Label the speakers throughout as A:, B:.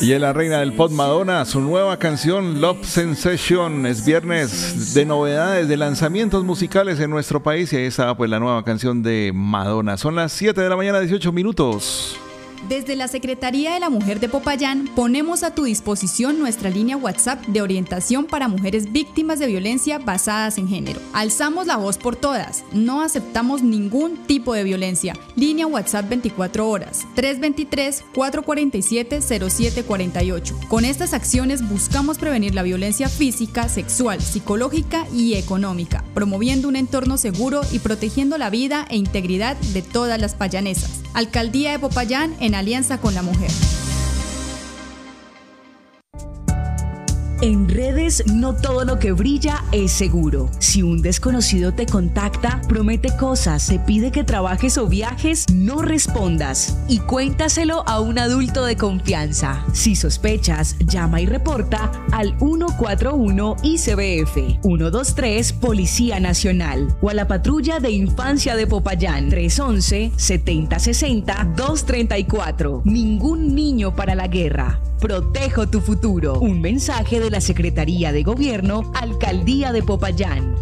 A: Y en la reina del pop, Madonna, su nueva canción Love Sensation. Es viernes de novedades, de lanzamientos musicales en nuestro país. Y ahí está pues la nueva canción de Madonna. Son las 7 de la mañana, 18 minutos.
B: Desde la Secretaría de la Mujer de Popayán ponemos a tu disposición nuestra línea WhatsApp de orientación para mujeres víctimas de violencia basadas en género. Alzamos la voz por todas, no aceptamos ningún tipo de violencia. Línea WhatsApp 24 horas, 323-447-0748. Con estas acciones buscamos prevenir la violencia física, sexual, psicológica y económica, promoviendo un entorno seguro y protegiendo la vida e integridad de todas las payanesas. Alcaldía de Popayán en alianza con la mujer.
C: En redes, no todo lo que brilla es seguro. Si un desconocido te contacta, promete cosas, te pide que trabajes o viajes, no respondas y cuéntaselo a un adulto de confianza. Si sospechas, llama y reporta al 141 ICBF, 123 Policía Nacional o a la Patrulla de Infancia de Popayán, 311-7060-234. Ningún niño para la guerra. Protejo tu futuro. Un mensaje de la Secretaría de Gobierno, Alcaldía de Popayán.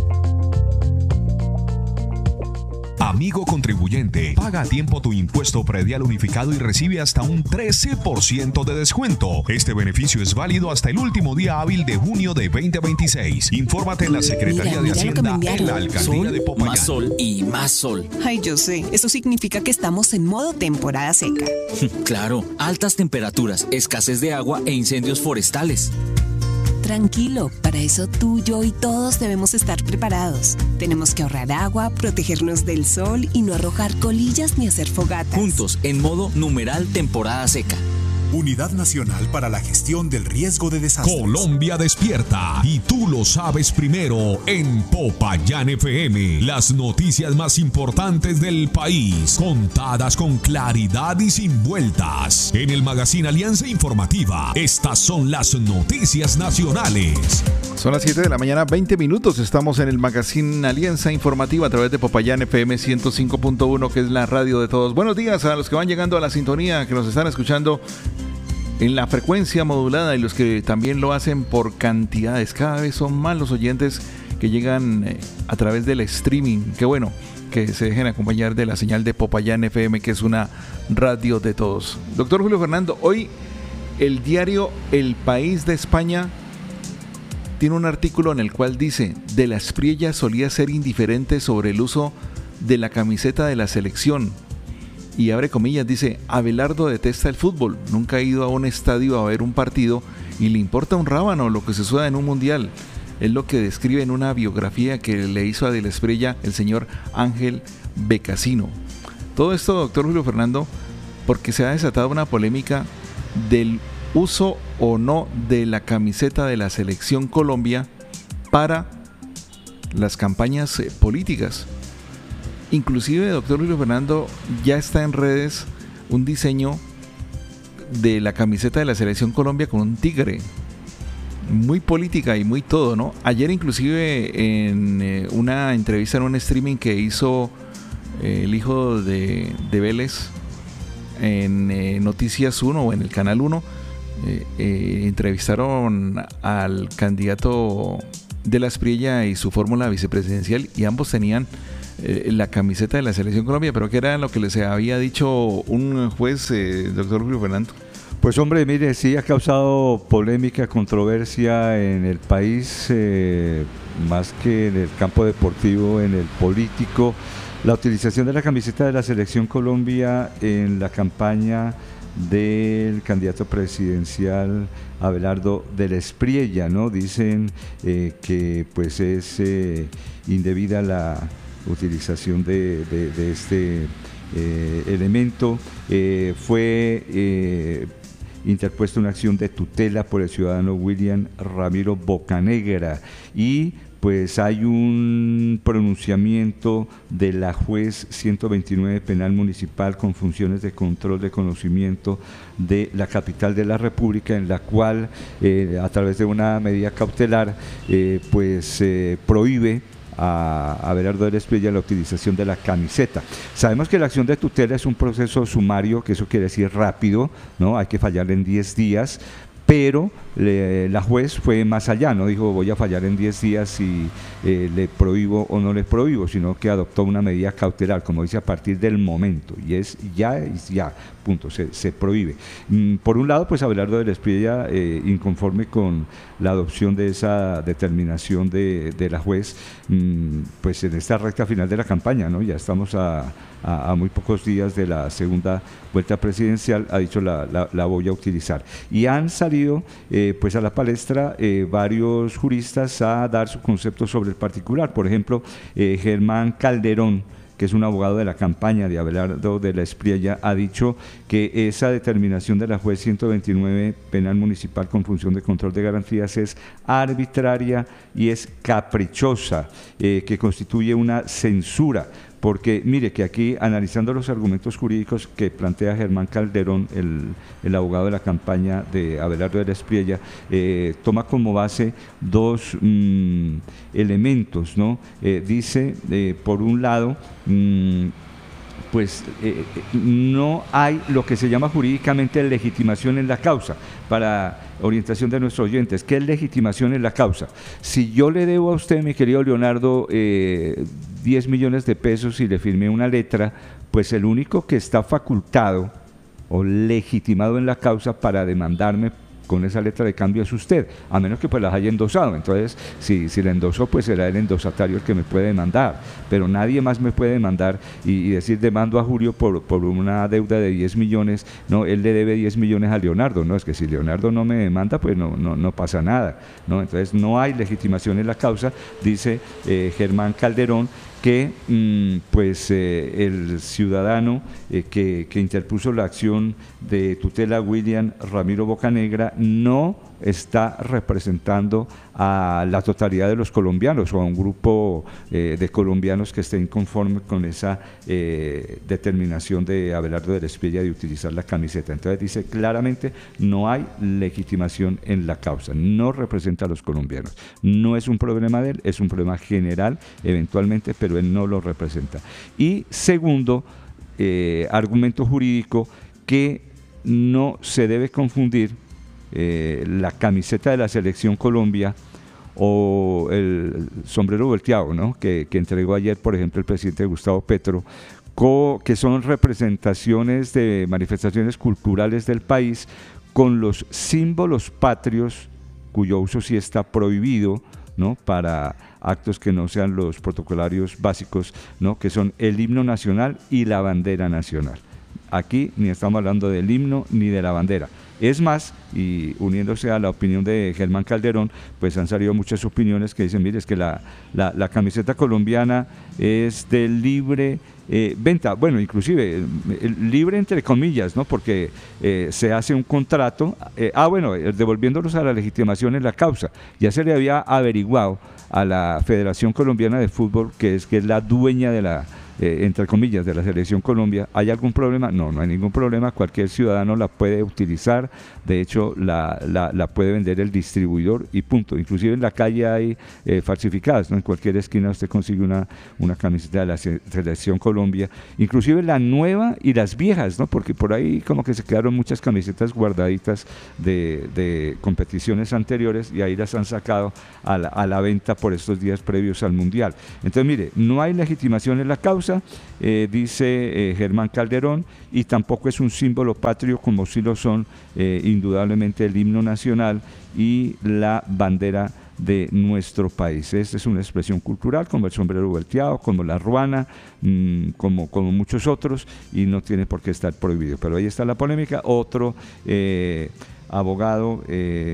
D: Amigo contribuyente, paga a tiempo tu impuesto predial unificado y recibe hasta un 13% de descuento. Este beneficio es válido hasta el último día hábil de junio de 2026. Infórmate en la Secretaría de Hacienda en la Alcaldía de Popayán.
E: Más sol y más sol.
F: Ay, yo sé. Eso significa que estamos en modo temporada seca.
E: Claro, altas temperaturas, escasez de agua e incendios forestales.
F: Tranquilo, para eso tú, yo y todos debemos estar preparados. Tenemos que ahorrar agua, protegernos del sol y no arrojar colillas ni hacer fogatas.
E: Juntos, en modo numeral temporada seca.
G: Unidad Nacional para la Gestión del Riesgo de Desastres.
D: Colombia despierta y tú lo sabes primero en Popayán FM. Las noticias más importantes del país, contadas con claridad y sin vueltas. En el Magazine Alianza Informativa, estas son las noticias nacionales.
A: Son las 7 de la mañana, 20 minutos. Estamos en el Magazine Alianza Informativa a través de Popayán FM 105.1, que es la radio de todos. Buenos días a los que van llegando a la sintonía, que nos están escuchando en la frecuencia modulada y los que también lo hacen por cantidades. Cada vez son más los oyentes que llegan a través del streaming. Qué bueno que se dejen acompañar de la señal de Popayán FM, que es una radio de todos. Doctor Julio Fernando, hoy el diario El País de España tiene un artículo en el cual dice: De la Espriella solía ser indiferente sobre el uso de la camiseta de la selección. Y abre comillas, dice: Abelardo detesta el fútbol, nunca ha ido a un estadio a ver un partido y le importa un rábano lo que se suda en un mundial. Es lo que describe en una biografía que le hizo a De la Espriella el señor Ángel Becasino. Todo esto, doctor Julio Fernando, porque se ha desatado una polémica del uso o no de la camiseta de la Selección Colombia para las campañas políticas. Inclusive, doctor Julio Fernando, ya está en redes un diseño de la camiseta de la Selección Colombia con un tigre. Muy política y muy todo, ¿no? Ayer inclusive en una entrevista en un streaming que hizo el hijo de Vélez en Noticias 1 o en el Canal 1, entrevistaron al candidato de la Espriella y su fórmula vicepresidencial, y ambos tenían la camiseta de la Selección Colombia. Pero ¿qué era lo que les había dicho un juez, doctor Julio Fernando?
H: Pues hombre, mire, sí ha causado polémica, controversia en el país, más que en el campo deportivo, en el político, la utilización de la camiseta de la Selección Colombia en la campaña del candidato presidencial Abelardo de la Espriella, ¿no? Dicen que pues es indebida la utilización de este elemento. Fue interpuesta una acción de tutela por el ciudadano William Ramiro Bocanegra y pues hay un pronunciamiento de la juez 129 penal municipal con funciones de control de conocimiento de la capital de la República, en la cual a través de una medida cautelar prohíbe Abelardo del Espriella la utilización de la camiseta. Sabemos que la acción de tutela es un proceso sumario, que eso quiere decir rápido, ¿no? Hay que fallar en 10 días, pero la juez fue más allá, no dijo voy a fallar en 10 días y le prohíbo o no le prohíbo, sino que adoptó una medida cautelar, como dice, a partir del momento, y es ya, punto, se prohíbe. Por un lado, pues Abelardo del Espriella, inconforme con la adopción de esa determinación de la juez, pues en esta recta final de la campaña, ¿no? Ya estamos a muy pocos días de la segunda vuelta presidencial, ha dicho la voy a utilizar. Y han salido pues a la palestra varios juristas a dar su concepto sobre el particular. Por ejemplo, Germán Calderón, que es un abogado de la campaña de Abelardo de la Espriella, ha dicho que esa determinación de la juez 129 penal municipal con función de control de garantías es arbitraria y es caprichosa, que constituye una censura. Porque mire que aquí, analizando los argumentos jurídicos que plantea Germán Calderón, el abogado de la campaña de Abelardo de la Espriella, toma como base dos elementos, ¿no? Dice, por un lado, pues no hay lo que se llama jurídicamente legitimación en la causa. Para orientación de nuestros oyentes, ¿qué es legitimación en la causa? Si yo le debo a usted, mi querido Leonardo, 10 millones de pesos y le firmé una letra, pues el único que está facultado o legitimado en la causa para demandarme con esa letra de cambio es usted, a menos que pues las haya endosado. Entonces, si la endosó, pues será el endosatario el que me puede demandar, pero nadie más me puede demandar y decir demando a Julio por una deuda de 10 millones, no, él le debe 10 millones a Leonardo, no, es que si Leonardo no me demanda, pues no pasa nada, ¿no? Entonces no hay legitimación en la causa, dice Germán Calderón, que pues el ciudadano que interpuso la acción de tutela, William Ramiro Bocanegra, no está representando a la totalidad de los colombianos o a un grupo de colombianos que estén conformes con esa determinación de Abelardo de la Espriella de utilizar la camiseta. Entonces dice claramente, no hay legitimación en la causa, no representa a los colombianos, no es un problema de él, es un problema general eventualmente, pero él no lo representa. Y segundo argumento jurídico, que no se debe confundir la camiseta de la Selección Colombia o el sombrero volteado, ¿no? que entregó ayer, por ejemplo, el presidente Gustavo Petro, que son representaciones de manifestaciones culturales del país con los símbolos patrios, cuyo uso sí está prohibido, ¿no? Para actos que no sean los protocolarios básicos, ¿no? Que son el himno nacional y la bandera nacional. Aquí ni estamos hablando del himno ni de la bandera. Es más, y uniéndose a la opinión de Germán Calderón, pues han salido muchas opiniones que dicen, mire, es que la camiseta colombiana es de libre venta, bueno, inclusive libre entre comillas, ¿no? Porque se hace un contrato, devolviéndolos a la legitimación en la causa. Ya se le había averiguado a la Federación Colombiana de Fútbol, que es la dueña de la entre comillas, de la Selección Colombia. ¿Hay algún problema? No hay ningún problema, cualquier ciudadano la puede utilizar, de hecho la puede vender el distribuidor y punto. Inclusive en la calle hay falsificadas, ¿no? En cualquier esquina usted consigue una camiseta de la Selección Colombia, inclusive la nueva y las viejas, ¿no? Porque por ahí como que se quedaron muchas camisetas guardaditas de competiciones anteriores y ahí las han sacado a la venta por estos días previos al Mundial. Entonces mire, no hay legitimación en la causa, dice Germán Calderón, y tampoco es un símbolo patrio como sí lo son indudablemente el himno nacional y la bandera de nuestro país. Esta es una expresión cultural como el sombrero volteado, como la ruana, como muchos otros, y no tiene por qué estar prohibido. Pero ahí está la polémica. Otro abogado,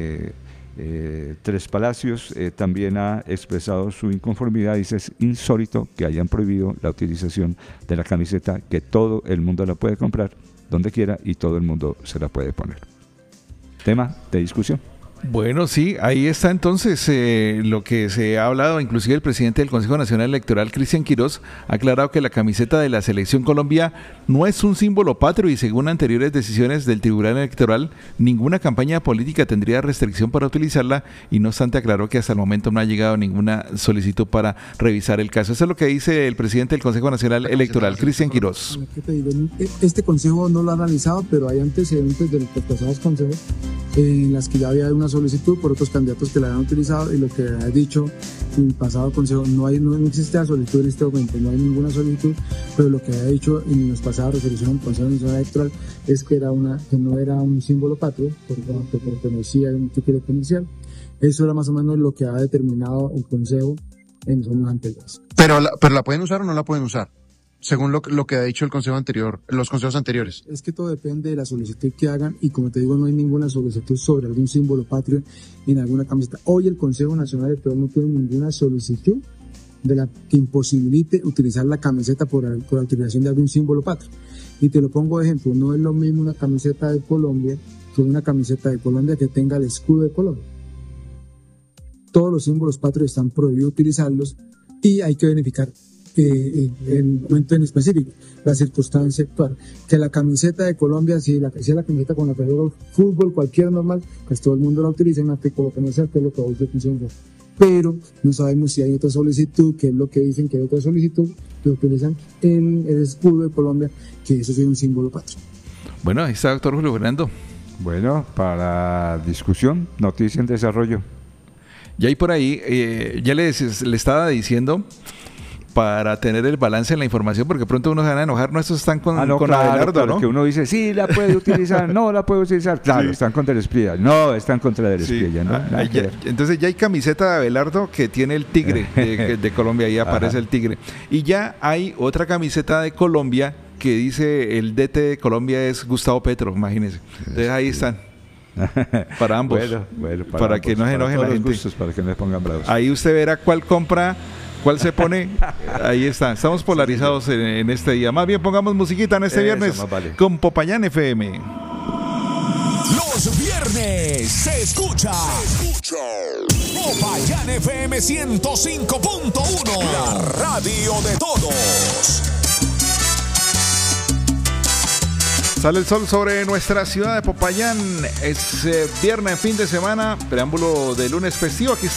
H: Tres Palacios, también ha expresado su inconformidad. Dice: es insólito que hayan prohibido la utilización de la camiseta, que todo el mundo la puede comprar donde quiera y todo el mundo se la puede poner. Tema de discusión.
A: Bueno, sí, ahí está entonces lo que se ha hablado. Inclusive el presidente del Consejo Nacional Electoral, Cristian Quirós, ha aclarado que la camiseta de la Selección Colombia no es un símbolo patrio y según anteriores decisiones del Tribunal Electoral, ninguna campaña política tendría restricción para utilizarla y no obstante aclaró que hasta el momento no ha llegado ninguna solicitud para revisar el caso. Eso es lo que dice el presidente del Consejo Nacional Electoral, Cristian Quirós.
I: Este consejo no lo ha analizado, pero hay antecedentes de los pasados consejos en las que ya había una solicitud por otros candidatos que la habían utilizado y lo que ha dicho el pasado consejo, no existe la solicitud en este momento, no hay ninguna solicitud, pero lo que ha dicho en las pasadas resoluciones del Consejo Nacional Electoral es que no era un símbolo patrio, porque pertenecía a un título comercial. Eso era más o menos lo que ha determinado el consejo en los años anteriores.
J: ¿Pero la pueden usar o no la pueden usar? Según lo que ha dicho el consejo anterior, los consejos anteriores.
I: Es que todo depende de la solicitud que hagan y como te digo, no hay ninguna solicitud sobre algún símbolo patrio en alguna camiseta. Hoy el Consejo Nacional Electoral no tiene ninguna solicitud de la que imposibilite utilizar la camiseta por la utilización de algún símbolo patrio. Y te lo pongo de ejemplo, no es lo mismo una camiseta de Colombia que una camiseta de Colombia que tenga el escudo de Colombia. Todos los símbolos patrios están prohibidos utilizarlos y hay que verificar el momento en específico, la circunstancia actual, que la camiseta de Colombia, si la camiseta con la pelota fútbol, cualquier normal, pues todo el mundo la utiliza en artículo comercial, que es lo que hoy se funciona. Pero no sabemos si hay otra solicitud, que es lo que dicen que hay otra solicitud, que utilizan en el escudo de Colombia, que eso es un símbolo patrio.
A: Bueno, ahí está doctor Julio Fernando.
H: Bueno, para discusión, noticia en desarrollo.
A: Ya hay por ahí, ya le estaba diciendo para tener el balance en la información, porque pronto uno se van a enojar, no, estos están con Abelardo,
H: claro,
A: ¿no?
H: Que uno dice, sí, la puede utilizar, no la puede utilizar, claro, sí. Están contra el Espriella, no, están contra el Espriella, ¿no?
A: Entonces ya hay camiseta de Abelardo que tiene el tigre de Colombia, ahí aparece el tigre, y ya hay otra camiseta de Colombia que dice el DT de Colombia es Gustavo Petro, imagínense, entonces ahí están. Para ambos,
H: bueno,
A: para ambos, que no se enojen la gente,
H: gustos, para que no se pongan bravos.
A: Ahí usted verá cuál compra, cuál se pone. Ahí está, estamos polarizados en este día. Más bien pongamos musiquita en este viernes con Popayán FM.
D: Los viernes se escucha Popayán FM 105.1, la radio de todos.
A: Sale el sol sobre nuestra ciudad de Popayán. Es viernes, fin de semana, preámbulo de lunes festivo. Aquí está